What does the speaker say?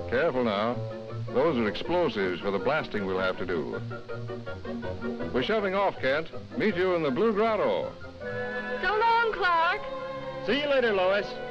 Careful now. Those are explosives for the blasting we'll have to do. We're shoving off, Kent. Meet you in the Blue Grotto. So long, Clark. See you later, Lois.